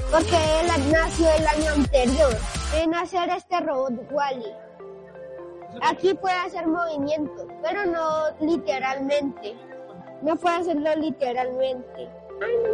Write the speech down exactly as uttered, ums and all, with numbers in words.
porque él nació el año anterior en hacer este robot Wall-E. Aquí puede hacer movimientos, pero no literalmente. No puede hacerlo literalmente. Ay, no.